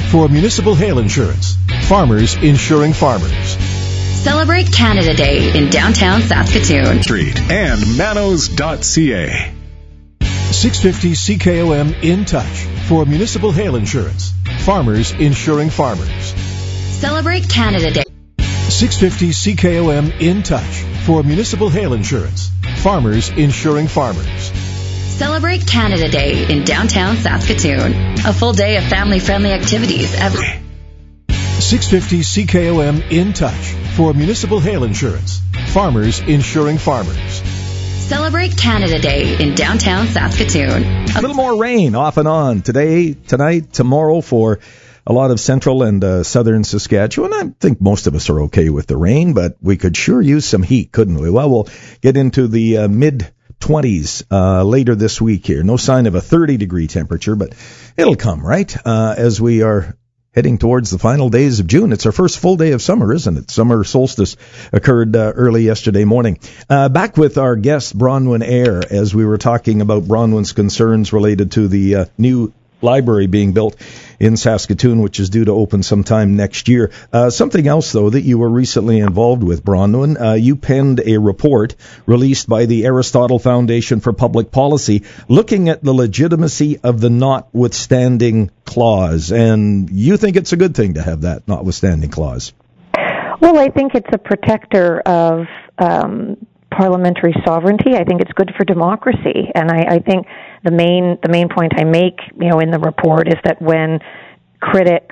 for municipal hail insurance. Farmers insuring farmers. Celebrate Canada Day in downtown Saskatoon. Street and manos.ca. 650 CKOM In Touch for municipal hail insurance. Farmers insuring farmers. Celebrate Canada Day. 650 CKOM In Touch for municipal hail insurance. Farmers insuring farmers. Celebrate Canada Day in downtown Saskatoon. A full day of family-friendly activities every 650 CKOM In Touch for municipal hail insurance. Farmers insuring farmers. Celebrate Canada Day in downtown Saskatoon. A little more rain off and on today, tonight, tomorrow for a lot of central and southern Saskatchewan. I think most of us are okay with the rain, but we could sure use some heat, couldn't we? Well, we'll get into the mid-20s later this week here. No sign of a 30-degree temperature, but it'll come, right? As we are heading towards the final days of June. It's our first full day of summer, isn't it? Summer solstice occurred early yesterday morning. Back with our guest, Bronwyn Eyre, as we were talking about Bronwyn's concerns related to the new library being built in Saskatoon, which is due to open sometime next year. Something else, though, that you were recently involved with, Bronwyn. You penned a report released by the Aristotle Foundation for Public Policy looking at the legitimacy of the notwithstanding clause. And you think it's a good thing to have that notwithstanding clause? Well, I think it's a protector of parliamentary sovereignty. I think it's good for democracy. And I think the main point I make, in the report is that when critics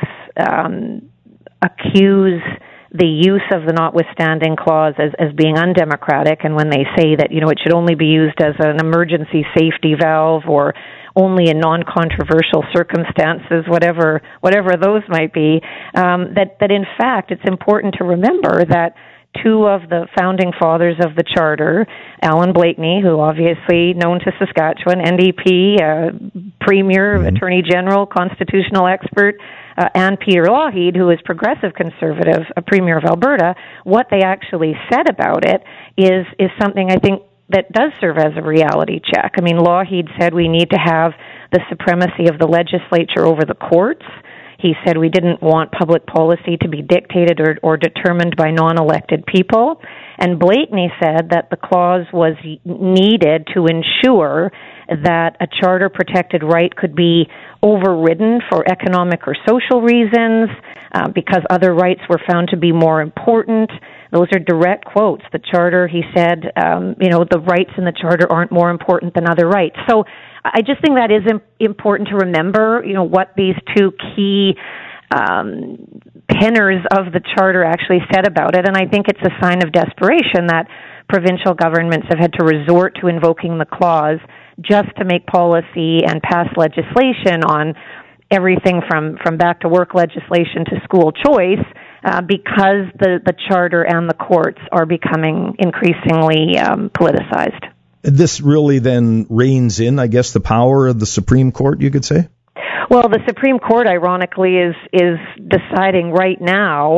accuse the use of the notwithstanding clause as being undemocratic, and when they say that, it should only be used as an emergency safety valve or only in non-controversial circumstances, whatever those might be, that in fact it's important to remember that two of the founding fathers of the Charter, Alan Blakeney, who obviously known to Saskatchewan, NDP, Premier, Attorney General, constitutional expert, and Peter Lougheed, who is progressive conservative, a Premier of Alberta, what they actually said about it is something I think that does serve as a reality check. I mean, Lougheed said we need to have the supremacy of the legislature over the courts. He said we didn't want public policy to be dictated or determined by non-elected people. And Blakeney said that the clause was needed to ensure that a charter-protected right could be overridden for economic or social reasons because other rights were found to be more important. Those are direct quotes. The Charter, he said, the rights in the Charter aren't more important than other rights. So I just think that is important to remember, what these two key penners of the Charter actually said about it. And I think it's a sign of desperation that provincial governments have had to resort to invoking the clause just to make policy and pass legislation on everything from back to work legislation to school choice because the Charter and the courts are becoming increasingly politicized. This really then reins in, I guess, the power of the Supreme Court, you could say? Well, the Supreme Court, ironically, is deciding right now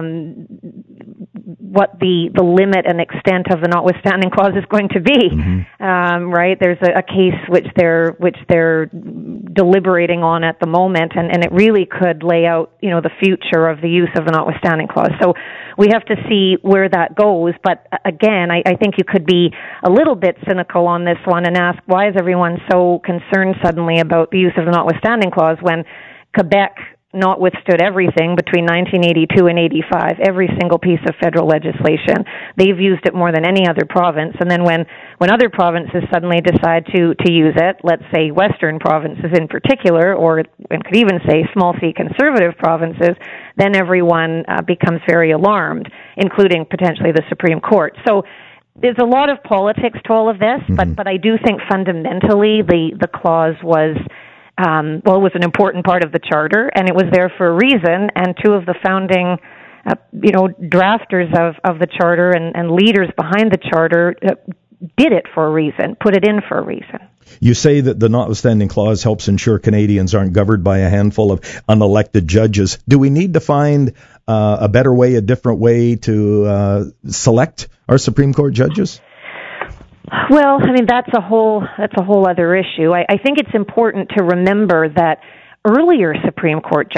what the limit and extent of the notwithstanding clause is going to be. Right? There's a case which they're deliberating on at the moment, and it really could lay out, the future of the use of the notwithstanding clause. So we have to see where that goes. But again, I think you could be a little bit cynical on this one and ask, why is everyone so concerned suddenly about the use of the notwithstanding clause when Quebec notwithstood everything between 1982 and 85, every single piece of federal legislation. They've used it more than any other province. And then when other provinces suddenly decide to use it, let's say Western provinces in particular, or one could even say small c conservative provinces, then everyone becomes very alarmed, including potentially the Supreme Court. So there's a lot of politics to all of this, but I do think fundamentally the clause was it was an important part of the Charter, and it was there for a reason, and two of the founding, drafters of the Charter and leaders behind the Charter did it for a reason, put it in for a reason. You say that the notwithstanding clause helps ensure Canadians aren't governed by a handful of unelected judges. Do we need to find a better way, a different way to select our Supreme Court judges? Well, I mean, that's a whole other issue. I think it's important to remember that earlier Supreme Court